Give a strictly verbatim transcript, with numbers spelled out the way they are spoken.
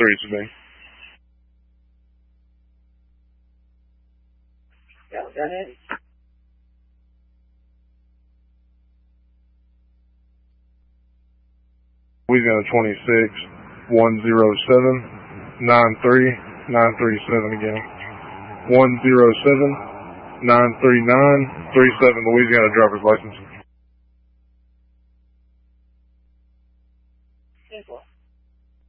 three to me. Yeah, go ahead. Louisiana twenty-six, one zero seven, nine three, nine three seven again. one zero seven, nine three nine, three seven Louisiana driver's license.